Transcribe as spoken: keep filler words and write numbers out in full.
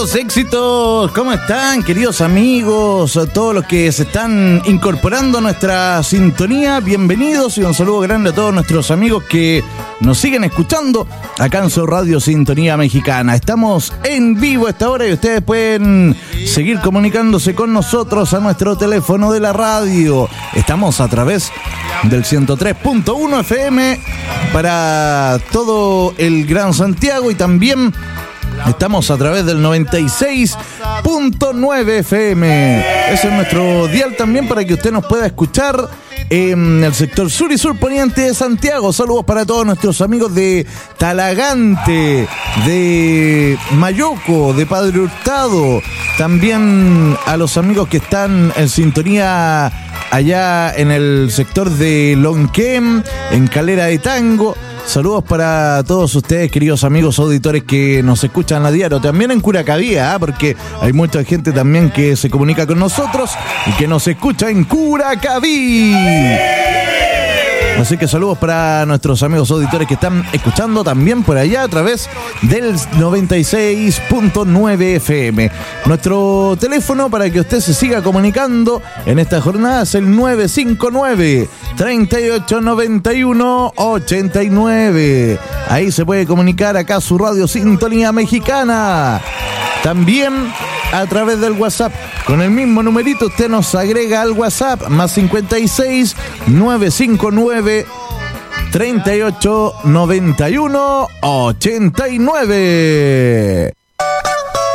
Éxitos, ¿cómo están, queridos amigos? A todos los que se están incorporando a nuestra sintonía, bienvenidos y un saludo grande a todos nuestros amigos que nos siguen escuchando acá en su radio Sintonía Mexicana. Estamos en vivo a esta hora y ustedes pueden seguir comunicándose con nosotros a nuestro teléfono de la radio. Estamos a través del ciento tres punto uno F M para todo el Gran Santiago y también estamos a través del noventa y seis punto nueve F M. Ese es nuestro dial también para que usted nos pueda escuchar en el sector sur y surponiente de Santiago. Saludos para todos nuestros amigos de Talagante, de Mayoco, de Padre Hurtado. También a los amigos que están en sintonía allá en el sector de Lonquén, en Calera de Tango. Saludos para todos ustedes, queridos amigos auditores que nos escuchan a diario. También en Curacaví, ¿eh? Porque hay mucha gente también que se comunica con nosotros y que nos escucha en Curacaví. Así que saludos para nuestros amigos auditores que están escuchando también por allá a través del noventa y seis punto nueve F M. Nuestro teléfono para que usted se siga comunicando en esta jornada es el nueve cinco nueve, treinta y ocho noventa y uno, ochenta y nueve. Ahí se puede comunicar acá a su radio Sintonía Mexicana. También a través del WhatsApp. Con el mismo numerito usted nos agrega al WhatsApp más cincuenta y seis, novecientos cincuenta y nueve, treinta y ocho noventa y uno, ochenta y nueve.